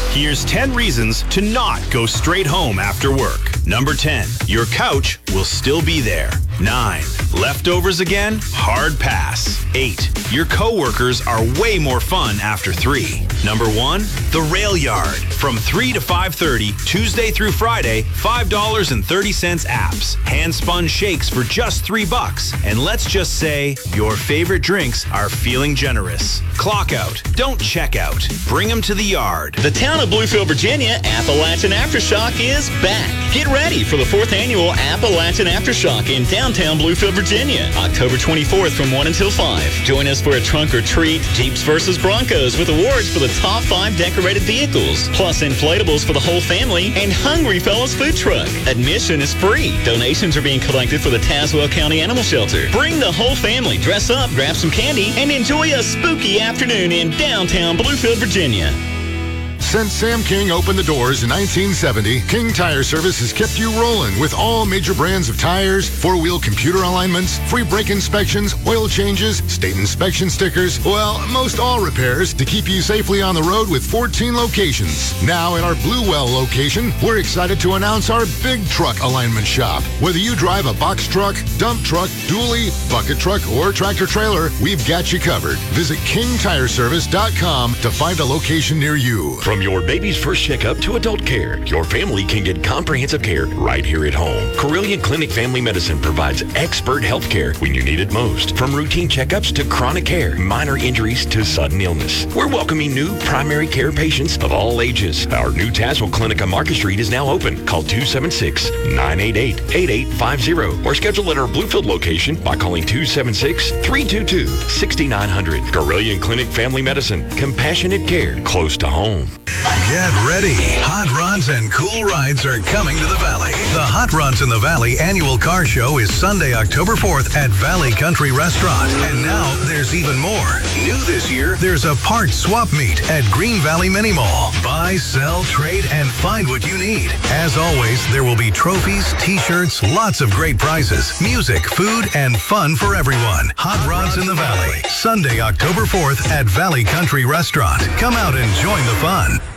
Here's 10 reasons to not go straight home after work. Number 10, your couch will still be there. 9, leftovers again? Hard pass. 8, your coworkers are way more fun after 3. Number 1, the rail yard. From 3 to 5:30, Tuesday through Friday, $5.30 apps. Hand-spun shakes for just $3. And let's just say your favorite drinks are feeling generous. Clock out. Don't check out. Bring them to the yard. The town of Bluefield, Virginia, Appalachian Aftershock is back. Get ready for the 4th annual Appalachian Aftershock in downtown Bluefield, Virginia, October 24th from 1 until 5. Join us for a trunk or treat, Jeeps versus Broncos with awards for the top 5 decorated vehicles, plus inflatables for the whole family, and Hungry Fellows food truck. Admission is free. Donations are being collected for the Tazewell County Animal Shelter. Bring the whole family, dress up, grab some candy, and enjoy a spooky afternoon in downtown Bluefield, Virginia. Since Sam King opened the doors in 1970, King Tire Service has kept you rolling with all major brands of tires, 4-wheel computer alignments, free brake inspections, oil changes, state inspection stickers, well, most all repairs to keep you safely on the road with 14 locations. Now at our Bluewell location, we're excited to announce our big truck alignment shop. Whether you drive a box truck, dump truck, dually, bucket truck, or tractor trailer, we've got you covered. Visit KingTireService.com to find a location near you. From your baby's first checkup to adult care, your family can get comprehensive care right here at home. Carilion Clinic Family Medicine provides expert health care when you need it most. From routine checkups to chronic care, minor injuries to sudden illness. We're welcoming new primary care patients of all ages. Our new Tazewell Clinic on Market Street is now open. Call 276-988-8850 or schedule at our Bluefield location by calling 276-322-6900. Carilion Clinic Family Medicine. Compassionate care close to home. Get ready. Hot Rods and Cool Rides are coming to the Valley. The Hot Rods in the Valley annual car show is Sunday, October 4th at Valley Country Restaurant. And now there's even more. New this year, there's a parts swap meet at Green Valley Mini Mall. Buy, sell, trade, and find what you need. As always, there will be trophies, t-shirts, lots of great prizes, music, food, and fun for everyone. Hot Rods in the Valley. Sunday, October 4th at Valley Country Restaurant. Come out and join the fun.